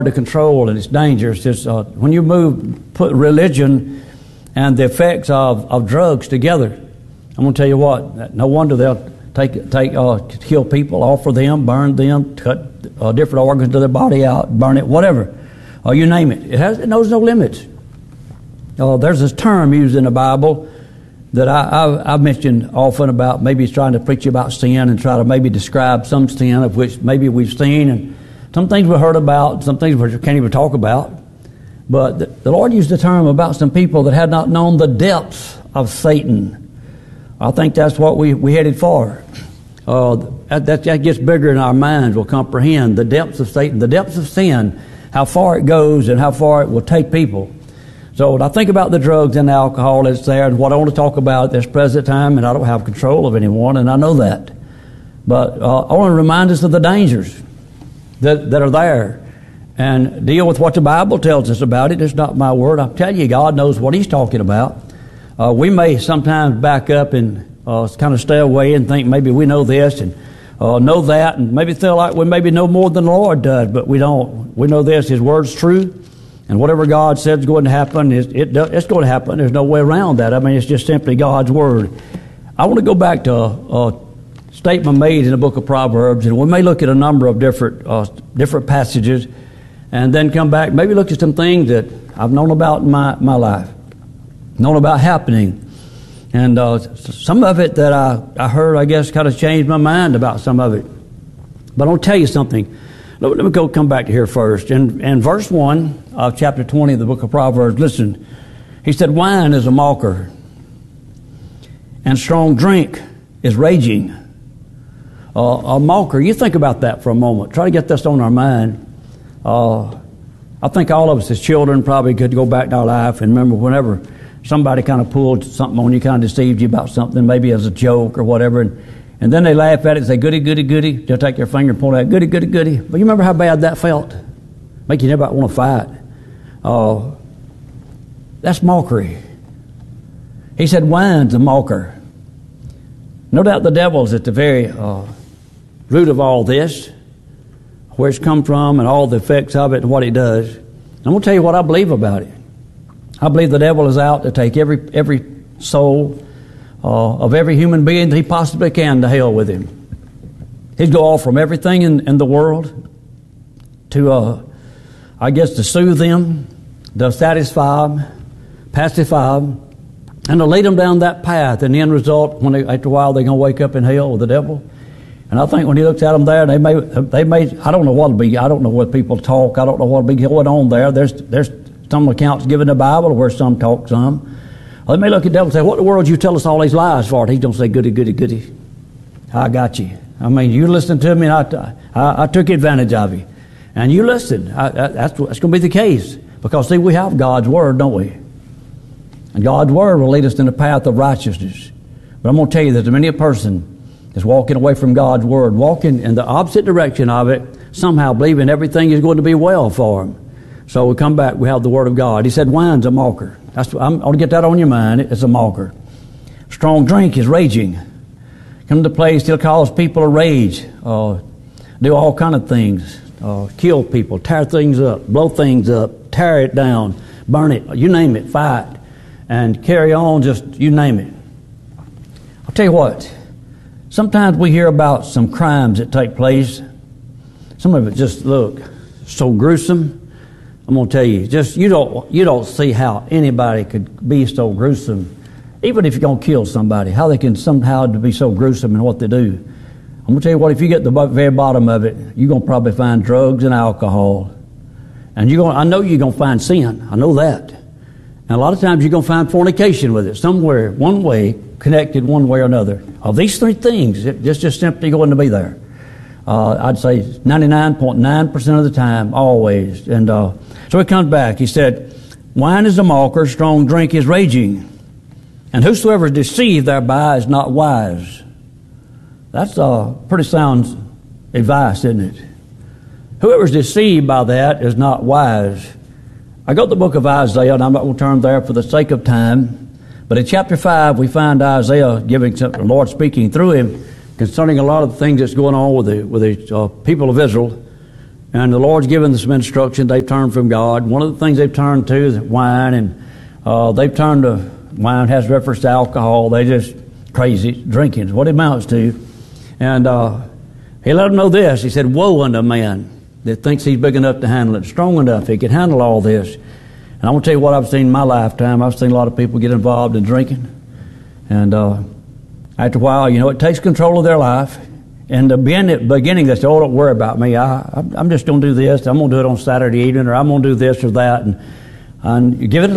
to control, and it's dangerous. It's, when you put religion and the effects of drugs together, I'm going to tell you what, no wonder they'll kill people, offer them, burn them, cut different organs of their body out, burn it, whatever. You name it. It knows no limits. There's this term used in the Bible that I've mentioned often about maybe trying to preach about sin and try to maybe describe some sin of which maybe we've seen, and some things we've heard about, some things we can't even talk about. But the Lord used the term about some people that had not known the depths of Satan. I think that's what we headed for. That gets bigger in our minds. We'll comprehend the depths of Satan, the depths of sin, how far it goes and how far it will take people. So when I think about the drugs and the alcohol that's there and what I want to talk about at this present time, and I don't have control of anyone, and I know that. But I want to remind us of the dangers that are there and deal with what the Bible tells us about it. It's not my word. I tell you, God knows what He's talking about. We may sometimes back up and kind of stay away and think maybe we know this and know that, and maybe feel like we maybe know more than the Lord does, but we don't. We know this, His Word's true, and whatever God said is going to happen, it's going to happen. There's no way around that. I mean, it's just simply God's Word. I want to go back to a statement made in the book of Proverbs, and we may look at a number of different passages, and then come back, maybe look at some things that I've known about in my life, known about happening. And some of it that I heard, I guess, kind of changed my mind about some of it. But I'll tell you something. Let me come back to here first. In verse 1 of chapter 20 of the book of Proverbs, listen. He said, wine is a mocker, and strong drink is raging. A mocker, you think about that for a moment. Try to get this on our mind. I think all of us as children probably could go back in our life and remember whenever somebody kind of pulled something on you, kind of deceived you about something, maybe as a joke or whatever, and then they laugh at it and say, goody, goody, goody. They'll take their finger and point out, goody, goody, goody. But you remember how bad that felt? Make you never want to fight. That's mockery. He said, wine's a mocker. No doubt the devil's at the very root of all this, where it's come from and all the effects of it and what he does. I'm going to tell you what I believe about it. I believe the devil is out to take every soul of every human being that he possibly can to hell with him. He'd go off from everything in the world to, to soothe them, to satisfy them, pacify them, and to lead them down that path. And the end result, after a while, they're going to wake up in hell with the devil. And I think when he looks at them there, they may. I don't know what'll be. I don't know what people talk. I don't know what'll be going on there. There's some accounts given in the Bible where some talk some. They may look at the devil and say, what in the world you tell us all these lies for? And he's going to say, goody, goody, goody. I got you. I mean, you listened to me and I took advantage of you. And you listened. That's going to be the case. Because, see, we have God's Word, don't we? And God's Word will lead us in the path of righteousness. But I'm going to tell you that many a person is walking away from God's Word, walking in the opposite direction of it, somehow believing everything is going to be well for them. So we come back, we have the Word of God. He said, wine's a mocker. I'm going to get that on your mind. It's a mocker. Strong drink is raging. Come to the place, he'll cause people to rage, do all kind of things, kill people, tear things up, blow things up, tear it down, burn it, you name it, fight, and carry on, just you name it. I'll tell you what, sometimes we hear about some crimes that take place. Some of it just look so gruesome. I'm going to tell you, just you don't see how anybody could be so gruesome, even if you're going to kill somebody, how they can somehow be so gruesome in what they do. I'm going to tell you what, if you get to the very bottom of it, you're going to probably find drugs and alcohol. And I know you're going to find sin. I know that. And a lot of times you're going to find fornication with it, somewhere, one way, connected one way or another. Of these three things, it's just simply going to be there. I'd say 99.9% of the time, always. And so he comes back. He said, wine is a mocker, strong drink is raging, and whosoever is deceived thereby is not wise. That's pretty sound advice, isn't it? Whoever is deceived by that is not wise. I go to the book of Isaiah, and I'm not going to turn there for the sake of time, but in chapter 5 we find Isaiah giving the Lord speaking through him concerning a lot of the things that's going on with the people of Israel. And the Lord's given them some instruction. They've turned from God. One of the things they've turned to is wine, and they've turned to wine has reference to alcohol. They just crazy drinking is what it amounts to. And he let them know this. He said, "Woe unto a man that thinks he's big enough to handle it, strong enough, he can handle all this." And I'm going to tell you what I've seen in my lifetime. I've seen a lot of people get involved in drinking. And after a while, it takes control of their life. In the beginning, they say, "Oh, don't worry about me. I'm just going to do this. I'm going to do it on Saturday evening, or I'm going to do this or that." And you give it